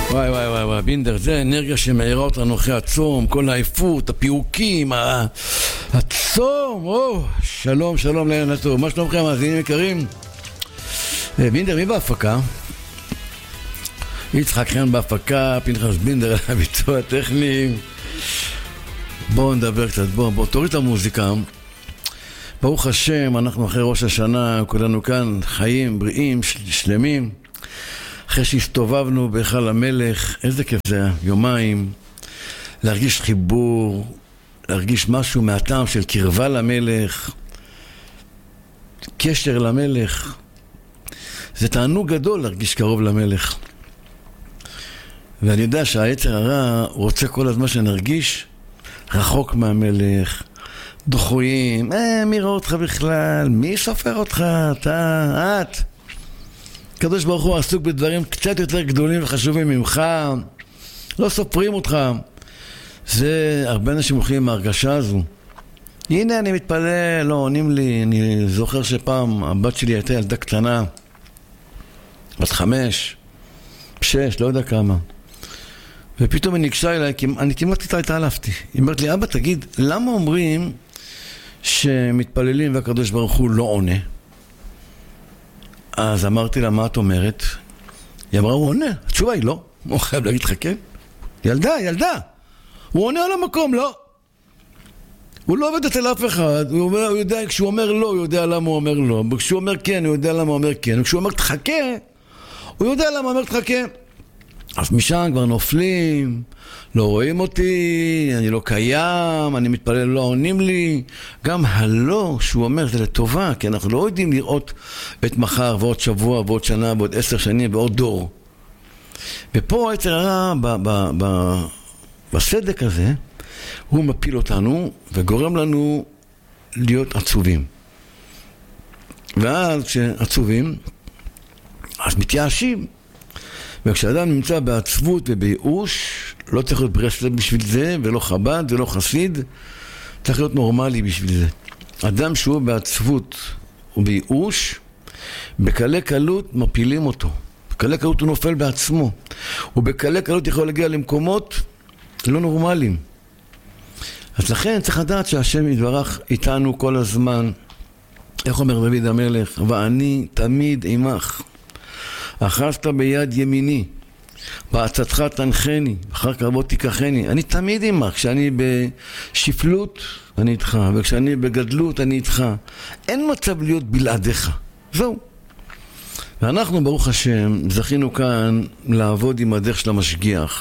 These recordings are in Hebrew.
וואי וואי וואי וואי, בינדר, זה אנרגיה שמאירה אותנו אחרי הצום, כל העייפות, הפיוקים, הצום, שלום, שלום לילה טוב, מה שלומכם מאזינים יקרים? בינדר, מי בהפקה? יצחק חן בהפקה, פנחס בינדר על הביצוע הטכני. בואו נדבר קצת, בואו תוריד את המוזיקה. ברוך השם, אנחנו אחרי ראש השנה, כולנו כאן חיים, בריאים, שלמים. אחרי שהסתובבנו בהיכל המלך, איזה כיף זה היה, יומיים, להרגיש חיבור, להרגיש משהו מהטעם של קרבה למלך, קשר למלך. זה תענוג גדול להרגיש קרוב למלך. ואני יודע שהיצר הרע רוצה כל הזמן שנרגיש רחוק מהמלך, דחויים, מי רואה אותך בכלל? מי סופר אותך? אתה, את. הקדוש ברוך הוא עסוק בדברים קצת יותר גדולים וחשובים ממך, לא סופרים אותך. זה הרבה אנשים הולכים עם ההרגשה הזו. הנה אני מתפלל, לא עונים לי. אני זוכר שפעם הבת שלי הייתה ילדה קטנה, בת 5, 6, לא יודע כמה, ופתאום היא ניגשה אליי, אני כמעט איתה התעלפתי. היא אומרת לי, אבא תגיד, למה אומרים שמתפללים והקדוש ברוך הוא לא עונה? אז אמרתי לה, מה את אומרת? היא אמרה, הוא עונה. התשובה היא לא. הוא חייב להגיד לך כן. ילדה. הוא עונה על המקום, לא. הוא לא עובד אצל אף אחד. הוא יודע, כשהוא אומר לא, הוא יודע למה הוא אומר לא. כשהוא אומר כן, הוא יודע למה הוא אומר כן. כשהוא אומר תחכה, הוא יודע למה הוא אומר תחכה. אז משם כבר נופלים, לא רואים אותי, אני לא קיים, אני מתפלל, לא עונים לי. גם הלא שהוא אומר זה לטובה, כי אנחנו לא יודעים לראות את מחר ועוד שבוע ועוד שנה ועוד 10 שנים ועוד דור. ופה היצר הרע בסדק הזה, הוא מפיל אותנו וגורם לנו להיות עצובים. ואז כשעצובים, אז מתייאשים. וכשאדם נמצא בעצבות ובייאוש, לא צריך להיות ברסלב בשביל זה, ולא חב"ד ולא חסיד, צריך להיות נורמלי בשביל זה. אדם שהוא בעצבות ובייאוש, בקלי קלות מפילים אותו. בקלי קלות הוא נופל בעצמו. ובקלי קלות יכול להגיע למקומות לא נורמליים. אז לכן צריך לדעת שהשם יתברך איתנו כל הזמן. איך אומר דוד המלך? ואני תמיד עמך. אחזת ביד ימיני, בעצתך תנחני, אחר כבוד תיקחני. אני תמיד עמך, כשאני בשפלות אני איתך, וכשאני בגדלות אני איתך. אין מצב להיות בלעדיך. זהו. ואנחנו ברוך השם זכינו כאן לעבוד עם הדרך של המשגיח,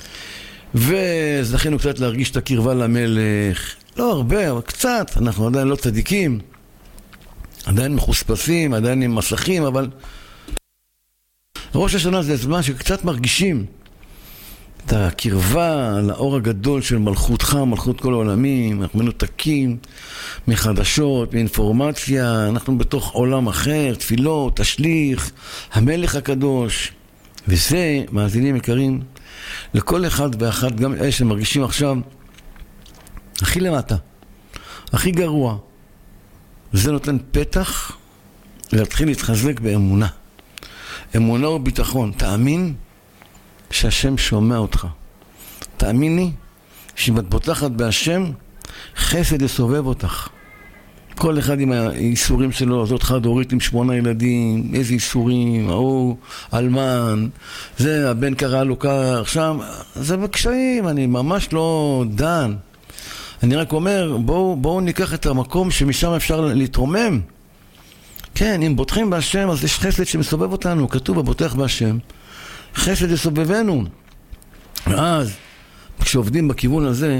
וזכינו קצת להרגיש את הקרבה למלך. לא הרבה, אבל קצת. אנחנו עדיין לא צדיקים, עדיין מחוספסים, עדיין עם מסכים, אבל ראש השנה זה זמן שקצת מרגישים את הקרבה לאור הגדול של מלכותך, מלכות כל העולמים. אנחנו מנותקים מחדשות, מאינפורמציה, אנחנו בתוך עולם אחר, תפילות, תשליך, המלך הקדוש. וזה, מאזינים יקרים, לכל אחד ואחת, גם אלה שמרגישים עכשיו הכי למטה, הכי גרוע, זה נותן פתח להתחיל להתחזק באמונה. אמונה וביטחון. תאמין שהשם שומע אותך. תאמיני שאם את פותחת בהשם, חסד יסובב אותך. כל אחד עם האיסורים שלו, זאת חד הורית עם 8 ילדים, איזה איסורים, ההוא אלמן, זה הבן קרא לו כך, שם, זה בקשיים, אני ממש לא דן. אני רק אומר, בואו ניקח את המקום שמשם אפשר להתרומם. כן, אם בוטחים בהשם, אז יש חסד שמסובב אותנו. כתוב, בוטח בהשם, חסד יסובבנו. ואז, כשעובדים בכיוון הזה,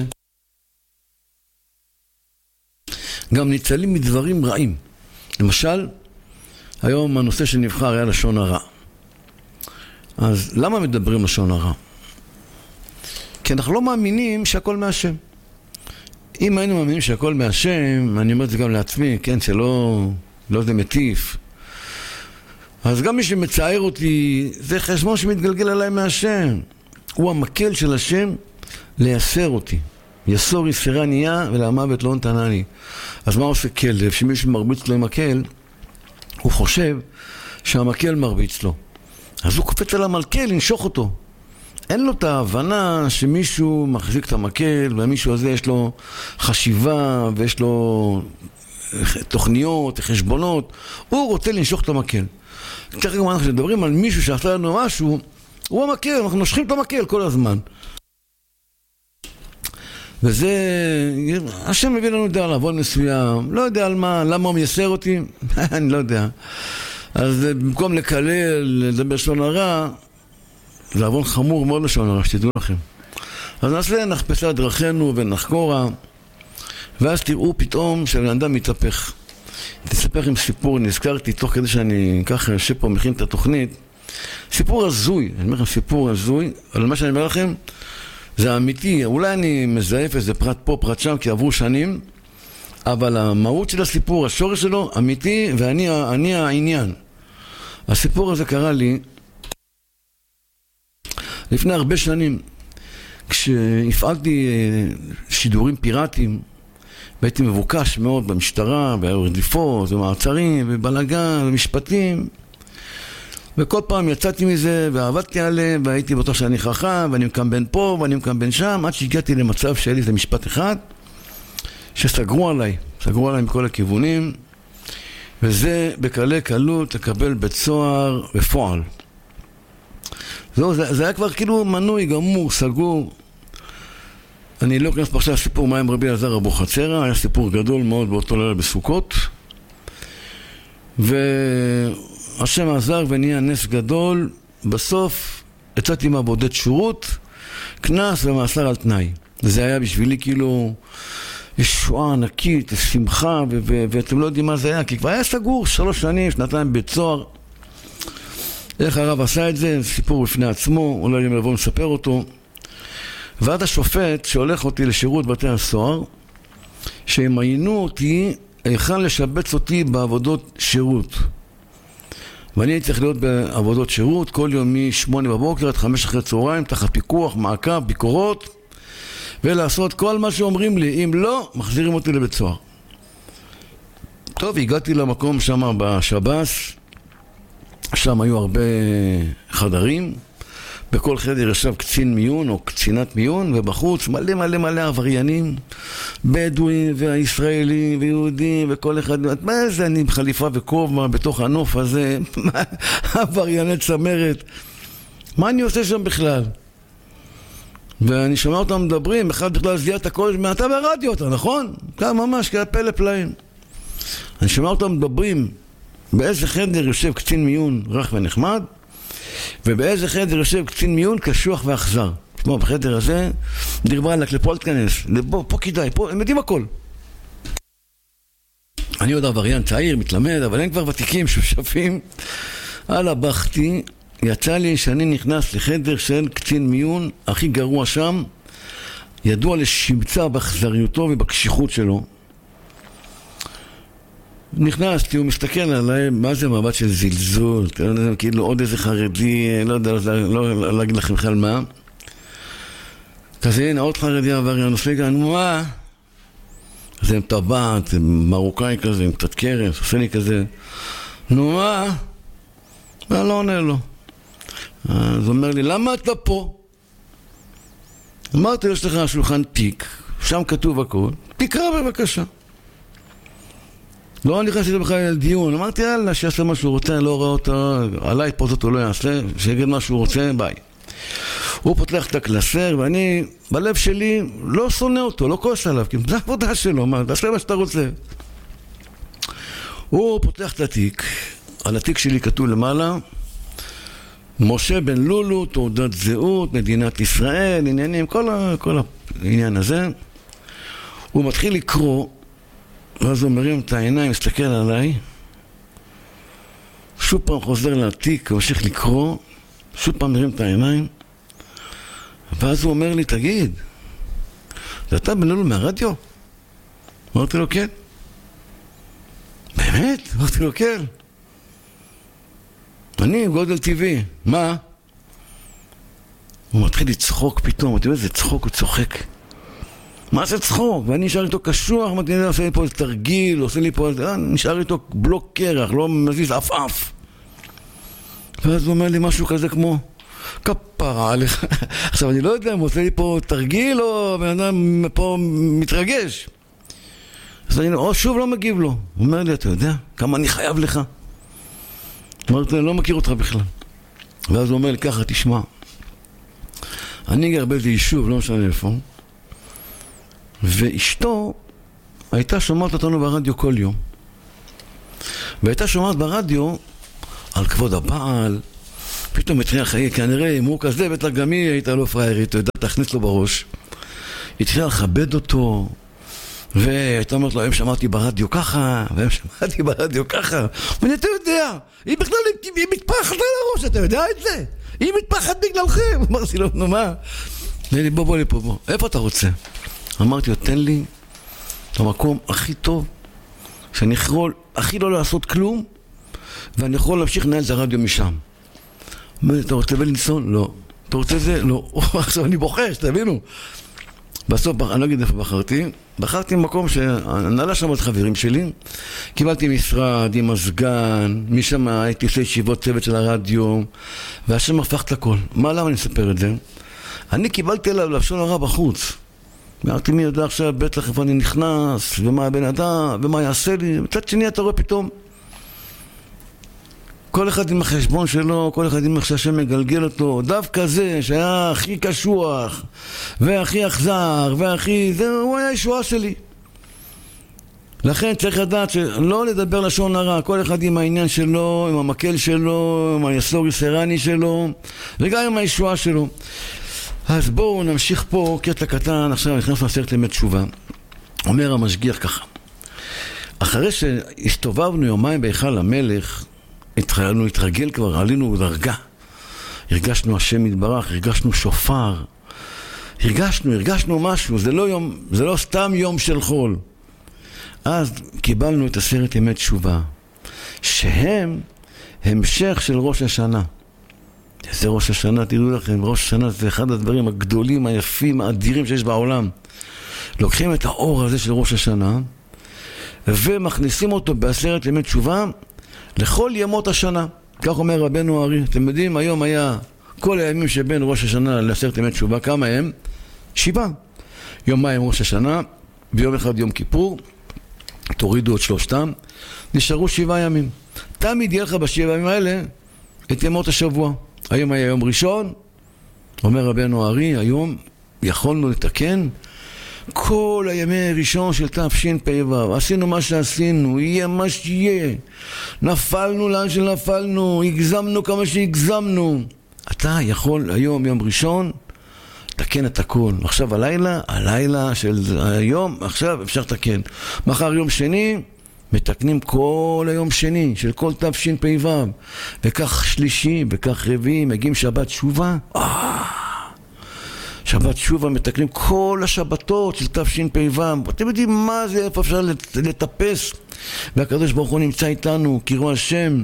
גם ניצלים מדברים רעים. למשל, היום הנושא שנבחר היה לשון הרע. אז למה מדברים לשון הרע? כי אנחנו לא מאמינים שהכל מהשם. אם היינו מאמינים שהכל מהשם, אני אומר את זה גם לעצמי, כן, שלא זה מטיף. אז גם מי שמצער אותי, זה חשבון שמתגלגל עליי מהשם. הוא המקל של השם לייסר אותי. יסור יסרה נהיה ולמוות לא נתנה לי. אז מה עושה כלב? שמישהו מרביץ לו עם מקל, הוא חושב שהמקל מרביץ לו. אז הוא קופץ על המלכה לנשוך אותו. אין לו את ההבנה שמישהו מחזיק את המקל, והמישהו הזה יש לו חשיבה, ויש לו תוכניות, חשבונות. הוא רוצה לנשוך את המקל. צריך גם אנחנו מדברים על מישהו שעשה לנו משהו, הוא המקל, אנחנו נושכים את המקל כל הזמן. וזה, השם מביא לנו דעה לעבוד מסוים, לא יודע על מה, למה הוא מייסר אותי, אני לא יודע. אז במקום לקלל, לדבר לשון הרע, זה עוון חמור מאוד לשון הרע, שתדעו לכם. אז נעשה, נחפש על דרכינו ונחקורה, ואז תראו פתאום שהבן אדם מתהפך. תספר עם סיפור, נזכרתי תוך כדי שאני ככה יושב פה מכין את התוכנית, סיפור הזוי, אני אומר לכם סיפור הזוי, אבל מה שאני אומר לכם, זה אמיתי, אולי אני מזייף איזה פרט פה, פרט שם, כי עברו שנים, אבל המהות של הסיפור, השורש שלו, אמיתי, ואני העניין. הסיפור הזה קרה לי לפני הרבה שנים, כשהפעלתי שידורים פיראטיים, והייתי מבוקש מאוד במשטרה, ברדיפות, ומעצרים, ובלגן, ומשפטים, וכל פעם יצאתי מזה, ועבדתי עליהם, והייתי בטוח שאני חכם, ואני מקם בין פה, ואני מקם בין שם, עד שהגעתי למצב שהיה לי איזה משפט אחד, שסגרו עליי מכל הכיוונים, וזה בקלי קלות לקבל בית סוהר בפועל. זה היה כבר כאילו מנוי, גמור, סגור. אני לא אכנס פה עכשיו לסיפור מה עם רבי אלעזר אבוחצירא, היה סיפור גדול מאוד באותו לילה בסוכות, והשם עזר ונהיה נס גדול. בסוף יצאתי מהבודד שירות, כנס ומאסר על תנאי. זה היה בשבילי כאילו ישועה ענקית, שמחה, ואתם לא יודעים מה זה היה, כי כבר היה סגור 3 שנים, 2 בית סוהר. איך הרב עשה את זה? סיפור בפני עצמו, אולי אני לבוא לספר אותו. ועד השופט שהולך אותי לשירות בתי הסוהר, שהם עיינו אותי היכן לשבץ אותי בעבודות שירות. ואני צריך להיות בעבודות שירות כל יום מ-8 בבוקר עד 5 אחרי צהריים, תחת פיקוח, מעקב, ביקורות, ולעשות כל מה שאומרים לי. אם לא, מחזירים אותי לבית סוהר. טוב, הגעתי למקום שם בשב"ס, שם היו הרבה חדרים, בכל חדר ישב קצין מיון או קצינת מיון, ובחוץ מלא מלא מלא עבריינים, בדואים והישראלים ויהודים וכל אחד. מה זה, אני עם חליפה וכובע בתוך הנוף הזה, עברייני צמרת, מה אני עושה שם בכלל? ואני שומע אותם מדברים, אחד בכלל זיהה את הכל, מעתה ברדיו אותה, נכון? כאן ממש, כאלה פלא פלאים. אני שומע אותם מדברים, באיזה חדר יושב קצין מיון רך ונחמד, ובאיזה חדר יושב קצין מיון קשוח ואכזר. תשמעו, בחדר הזה דרבה עליך, לפה אל תכנס, פה כדאי, פה, הם יודעים הכל. אני עוד עבריין צעיר, מתלמד, אבל הם כבר ותיקים, שושפים. על הבכתי, יצא לי שאני נכנס לחדר של קצין מיון, הכי גרוע שם, ידוע לשמצה באכזריותו ובקשיחות שלו. נכנסתי, הוא מסתכל עליי, מה זה מבט של זלזול, כאילו עוד איזה חרדי, לא יודע, לא להגיד לכם בכלל מה. כזה, הנה, עוד חרדי עבריין, עושה לי, מה? זה עם טבעת, מרוקאי כזה, עם קצת קרס, עושה לי כזה, נו מה? לא עונה לו. אז הוא אומר לי, למה אתה פה? אמרתי, יש לך שולחן תיק, שם כתוב הכל, תקרא בבקשה. לא נכנסתי בכלל לדיון, אמרתי יאללה שיעשה מה שהוא רוצה, לא רואה אותו, עליי פה זאת הוא לא יעשה, שיגיד מה שהוא רוצה, ביי. הוא פותח את הקלסר ואני בלב שלי לא שונא אותו, לא כועס עליו, כי זה העבודה שלו, מה, תעשה מה שאתה רוצה. הוא פותח את התיק, על התיק שלי כתוב למעלה, משה בן לולו, תעודת זהות, מדינת ישראל, עניינים, כל העניין הזה. הוא מתחיל לקרוא, ואז הוא מרים את העיניים, מסתכל עליי, שוב פעם חוזר לתיק, הוא ממשיך לקרוא, שוב פעם מרים את העיניים, ואז הוא אומר לי, תגיד, זה אתה בן לולו מהרדיו? אמרתי לו, כן. באמת? אמרתי לו, כן. אני גודל טבעי, מה? הוא מתחיל לצחוק פתאום, אתה יודע איזה צחוק, הוא צוחק. מה זה צחוק? ואני נשאר איתו קשוח, עושה לי פה איזה תרגיל, עושה לי פה איזה, נשאר איתו בלוק קרח, לא מזיז אף. ואז הוא אומר לי משהו כזה כמו, כפרה עליך. עכשיו, אני לא יודע אם הוא עושה לי פה תרגיל או בן אדם פה מתרגש. אז אני שוב לא מגיב לו. הוא אומר לי, אתה יודע כמה אני חייב לך? אמרתי לו, אני לא מכיר אותך בכלל. ואז הוא אומר לי ככה, תשמע, אני גר באיזה יישוב, לא משנה איפה, ואשתו הייתה שומעת אותנו ברדיו כל יום. והייתה שומעת ברדיו על כבוד הבעל, פתאום התחילה חיי, כנראה אם הוא כזה, בטח גם היא הייתה לו פריירית, אתה יודע, תכניס לו בראש. התחילה לכבד אותו, והייתה אומרת לו, היום שמעתי ברדיו ככה, והיום שמעתי ברדיו ככה. ואני, אתה יודע, היא בכלל, היא מתפחת על הראש, אתה יודע את זה? היא מתפחת בגללכם. אמרתי לו, נו מה? לי, בוא לפה, בוא. איפה אתה רוצה? אמרתי לו, תן לי את המקום הכי טוב, שאני יכול הכי לא לעשות כלום, ואני יכול להמשיך לנהל את הרדיו משם. אתה רוצה בלינסון? לא. אתה רוצה זה? לא. עכשיו אני בוחש, תבינו. בסוף, אני לא אגיד איפה בחרתי במקום שנעלה שם את חברים שלי, קיבלתי משרד עם הסגן, משם הייתי עושה ישיבות צוות של הרדיו, והשם הפך את הכל. למה אני מספר את זה? אני קיבלתי אליו לשון הרע בחוץ. אמרתי, מי יודע עכשיו בטח איפה אני נכנס, ומה הבן אדם, ומה יעשה לי. מצד שני אתה רואה פתאום, כל אחד עם החשבון שלו, כל אחד עם איך שהשם מגלגל אותו, דווקא זה שהיה הכי קשוח, והכי אכזר, והכי... הוא היה ישועה שלי. לכן צריך לדעת שלא לדבר לשון הרע, כל אחד עם העניין שלו, עם המקל שלו, עם היסורי סרני שלו, וגם עם הישועה שלו. אז בואו נמשיך פה קטע קטן, עכשיו נכנס לעשרת ימי תשובה. אומר המשגיח ככה, אחרי שהסתובבנו יומיים בהיכל המלך, התחלנו להתרגל כבר, עלינו דרגה, הרגשנו השם יתברך, הרגשנו שופר, הרגשנו משהו, זה לא סתם יום של חול. אז קיבלנו את 10 ימי תשובה, שהם המשך של ראש השנה. זה ראש השנה, תדעו לכם, ראש השנה זה אחד הדברים הגדולים, היפים, האדירים שיש בעולם. לוקחים את האור הזה של ראש השנה, ומכניסים אותו ב10 ימי תשובה, לכל ימות השנה. כך אומר רבנו הארי. אתם יודעים, היום היה כל הימים שבין ראש השנה ל10 ימי תשובה, כמה הם? 7. יומיים ראש השנה, ויום אחד יום כיפור, תורידו את 3, נשארו 7 ימים. תמיד יהיה לך ב7 ימים האלה את ימות השבוע. היום היה יום ראשון, אומר רבנו הארי, היום יכולנו לתקן כל הימי ראשון של תשפ"ו. עשינו מה שעשינו, יהיה מה שיהיה, נפלנו לאן שנפלנו, הגזמנו כמה שהגזמנו. אתה יכול היום, יום ראשון, תקן את הכל. עכשיו הלילה של היום, עכשיו אפשר לתקן. מחר יום שני, מתקנים כל היום שני של כל תשפ"ו, וכך שלישי, וכך רביעי, מגיעים שבת תשובה. שבת תשובה, מתקנים כל השבתות של תשפ"ו. אתם יודעים מה זה, איפה אפשר לטפס, והקדוש ברוך הוא נמצא איתנו, קראו השם.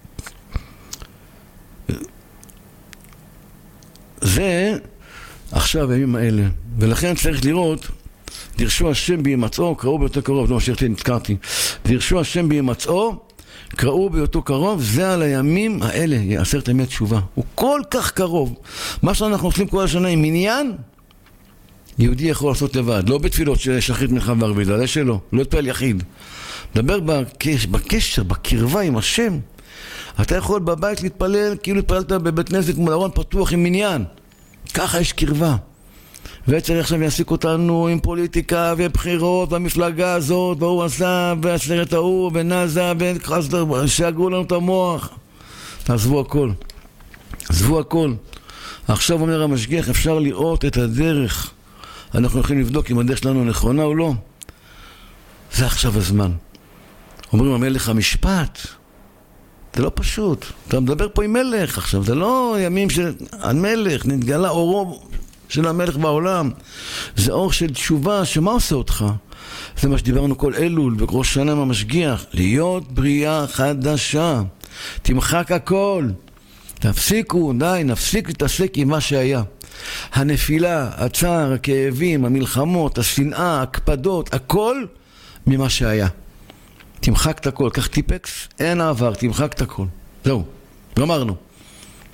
זה עכשיו הימים האלה, ולכן צריך לראות, דרשו השם בימצאו, קראו באותו קרוב, לא משארתי, נתקרתי, דרשו השם בימצאו, קראו באותו קרוב, זה על הימים האלה, 10 ימי תשובה. הוא כל כך קרוב. מה שאנחנו עושים כל השנה עם עניין, יהודי יכול לעשות לבד, לא בתפילות של שחרית מנחה וערבית, זה שלו, לא יתפעל יחיד. דבר בקשר, בקרבה עם השם. אתה יכול בבית להתפלל, כאילו התפללת בבית כנסת מול ארון פתוח עם עניין. ככה יש קרבה. וצריך עכשיו יעסיק אותנו עם פוליטיקה ובחירות והמפלגה הזאת והוא עשה והסרט ההוא ונזה ושאגרו לנו את המוח. תעזבו הכל, עזבו הכל. עכשיו אומר המשגיח, אפשר לראות את הדרך, אנחנו יכולים לבדוק אם הדרך שלנו נכונה או לא. זה עכשיו הזמן. אומרים המלך המשפט, זה לא פשוט, אתה מדבר פה עם מלך עכשיו, זה לא ימים שהמלך נתגלה אורו של המלך בעולם, זה אור של תשובה. שמה עושה אותך? זה מה שדיברנו כל אלול בראש שנה עם המשגיח, להיות בריאה חדשה, תמחק הכל, תפסיקו, די, נפסיק להתעסק עם מה שהיה. הנפילה, הצער, הכאבים, המלחמות, השנאה, הקפדות, הכל ממה שהיה. תמחק את הכל, קח טיפקס, אין העבר, תמחק את הכל, זהו, גמרנו.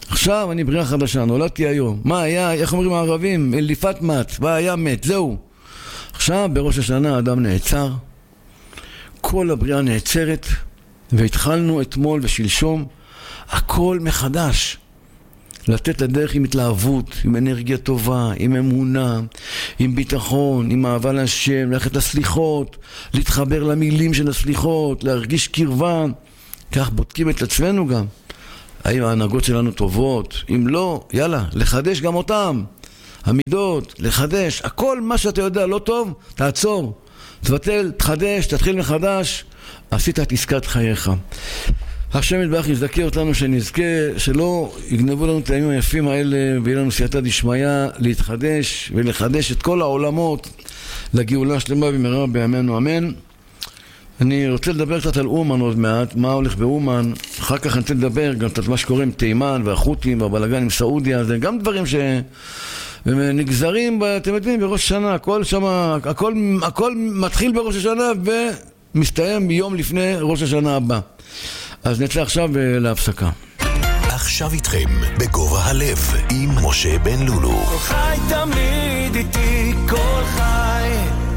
עכשיו אני בריאה חדשה, נולדתי היום. מה היה, איך אומרים הערבים? אליפת מת, מה היה מת, זהו. עכשיו בראש השנה האדם נעצר, כל הבריאה נעצרת, והתחלנו אתמול ושלשום, הכל מחדש. לתת לדרך עם התלהבות, עם אנרגיה טובה, עם אמונה, עם ביטחון, עם אהבה להשם, ללכת לסליחות, להתחבר למילים של הסליחות, להרגיש קרבה. כך בודקים את עצמנו גם. האם ההנהגות שלנו טובות? אם לא, יאללה, לחדש גם אותם. המידות, לחדש. הכל מה שאתה יודע לא טוב, תעצור. תבטל, תחדש, תתחיל מחדש. עשית את עסקת חייך. השם יתברך יזכה אותנו שנזכה, שלא יגנבו לנו את הימים היפים האלה ויהיה לנו סייעתא דשמיא להתחדש ולחדש את כל העולמות לגאולה שלמה במהרה בימינו אמן. אני רוצה לדבר קצת על אומן עוד מעט, מה הולך באומן, אחר כך אני רוצה לדבר גם קצת מה שקורה עם תימן והחות'ים והבלגן עם סעודיה, זה גם דברים שנגזרים, אתם יודעים, בראש השנה, הכל מתחיל בראש השנה ומסתיים יום לפני ראש השנה הבא. אז נצא עכשיו להפסקה. עכשיו איתכם בגובה הלב עם משה בן לולו. כל חי תמיד איתי, כל חי.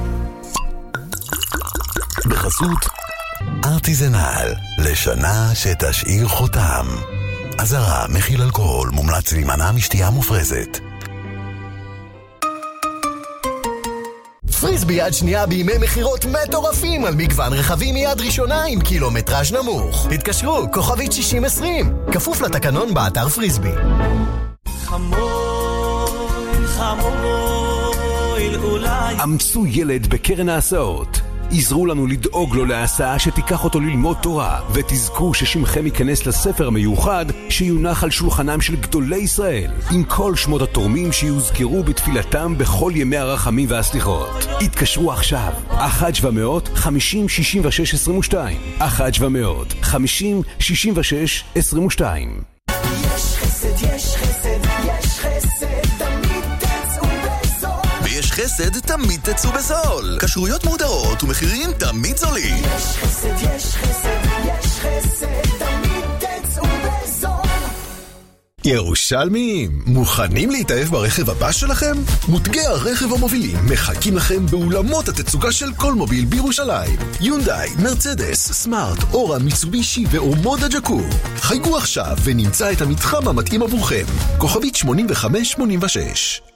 בחסות ארטיזנל, לשנה שתשאיר חותם. אזהרה, מכיל אלכוהול, מומלץ להימנע משתייה מופרזת. פריסבי יד שנייה בימי מחירות מטורפים על מגוון רכבים מיד ראשונה עם קילומטראז' נמוך. התקשרו, כוכבית 6020, כפוף לתקנון באתר פריסבי. חמוי, חמוי, אולי אמצו ילד בקרן ההסעות. עזרו לנו לדאוג לו להסעה שתיקח אותו ללמוד תורה, ותזכו ששמכם ייכנס לספר המיוחד שיונח על שולחנם של גדולי ישראל, עם כל שמות התורמים שיוזכרו בתפילתם בכל ימי הרחמים והסליחות. התקשרו עכשיו, 1-700-50-66-22, 1-700-50-66-22. יש חסד, יש חסד, יש חסד, תמיד תצאו בזול. ויש חסד, תמיד תצאו בזול. כשרויות מודרות ומחירים תמיד זולים. יש חסד, יש חסד, יש חסד, תמיד תצאו בזול. ירושלמים, מוכנים להתאהב ברכב הבא שלכם? מותגי הרכב המובילים מחכים לכם באולמות התצוגה של כל מוביל בירושלים. יונדאי, מרצדס, סמארט, אורה, מיצובישי ואומודה ג'קור. חייגו עכשיו ונמצא את המתחם המתאים עבורכם. כוכבית 8586.